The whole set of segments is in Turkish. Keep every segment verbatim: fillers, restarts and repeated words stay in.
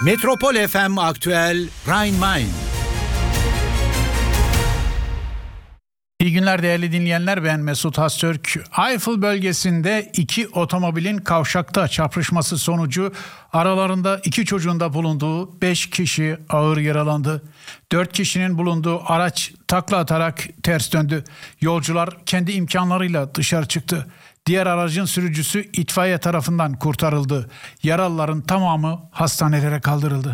Metropol F M Aktüel Rhein-Main. İyi günler değerli dinleyenler, ben Mesut Hastürk. Eifel bölgesinde iki otomobilin kavşakta çarpışması sonucu aralarında iki çocuğun da bulunduğu beş kişi ağır yaralandı. dört kişinin bulunduğu araç takla atarak ters döndü. Yolcular kendi imkanlarıyla dışarı çıktı. Diğer aracın sürücüsü itfaiye tarafından kurtarıldı. Yaralıların tamamı hastanelere kaldırıldı.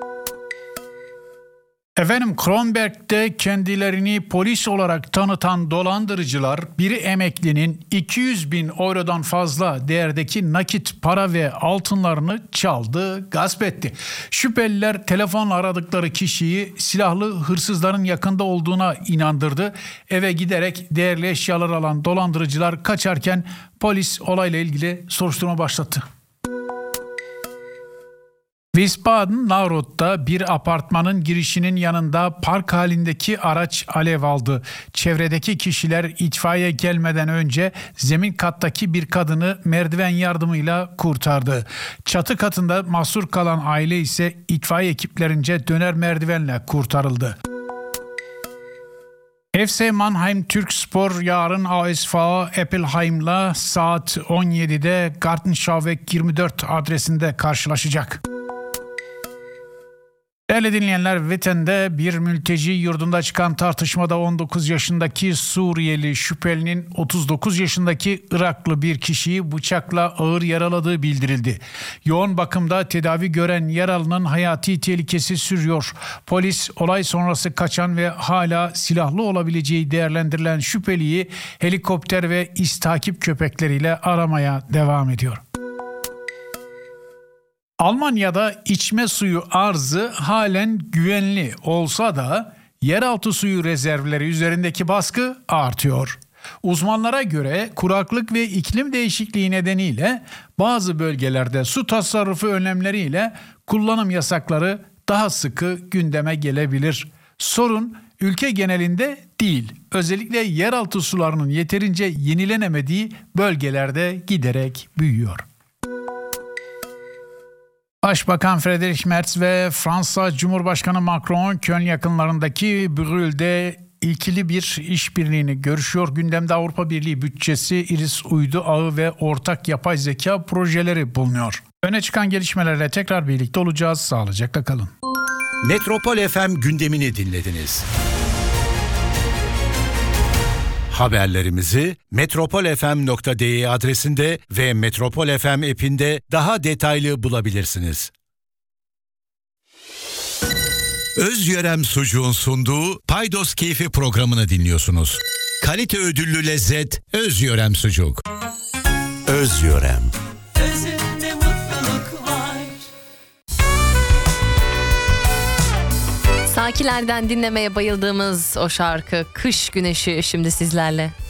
Efendim, Kronberg'de kendilerini polis olarak tanıtan dolandırıcılar biri emeklinin iki yüz bin eurodan fazla değerdeki nakit para ve altınlarını çaldı, gasp etti. Şüpheliler telefonla aradıkları kişiyi silahlı hırsızların yakında olduğuna inandırdı. Eve giderek değerli eşyalar alan dolandırıcılar kaçarken polis olayla ilgili soruşturma başlattı. Wiesbaden-Naurod'da bir apartmanın girişinin yanında park halindeki araç alev aldı. Çevredeki kişiler itfaiye gelmeden önce zemin kattaki bir kadını merdiven yardımıyla kurtardı. Çatı katında mahsur kalan aile ise itfaiye ekiplerince döner merdivenle kurtarıldı. F C Mannheim Türkspor yarın A S V Eppelheim'la saat on yedide Gartenschauweg yirmi dört adresinde karşılaşacak. Değerli dinleyenler, Witten'de bir mülteci yurdunda çıkan tartışmada on dokuz yaşındaki Suriyeli şüphelinin otuz dokuz yaşındaki Iraklı bir kişiyi bıçakla ağır yaraladığı bildirildi. Yoğun bakımda tedavi gören yaralının hayati tehlikesi sürüyor. Polis olay sonrası kaçan ve hala silahlı olabileceği değerlendirilen şüpheliyi helikopter ve iz takip köpekleriyle aramaya devam ediyor. Almanya'da içme suyu arzı halen güvenli olsa da yeraltı suyu rezervleri üzerindeki baskı artıyor. Uzmanlara göre kuraklık ve iklim değişikliği nedeniyle bazı bölgelerde su tasarrufu önlemleriyle kullanım yasakları daha sıkı gündeme gelebilir. Sorun ülke genelinde değil, özellikle yeraltı sularının yeterince yenilenemediği bölgelerde giderek büyüyor. Başbakan Friedrich Merz ve Fransa Cumhurbaşkanı Macron, Köln yakınlarındaki Brühl'de ikili bir işbirliğini görüşüyor. Gündemde Avrupa Birliği bütçesi, iris uydu ağı ve ortak yapay zeka projeleri bulunuyor. Öne çıkan gelişmelerle tekrar birlikte olacağız. Sağlıcakla kalın. Metropol F M gündemini dinlediniz. Haberlerimizi metropol f m nokta d e adresinde ve Metropol F M app'inde daha detaylı bulabilirsiniz. Özyörem Sucuğun sunduğu Paydos Keyfi programını dinliyorsunuz. Kalite ödüllü lezzet Özyörem Sucuk. Özyörem. Özünde mutluluk var. Sakilerden dinlemeye bayıldığımız o şarkı Kış Güneşi şimdi sizlerle.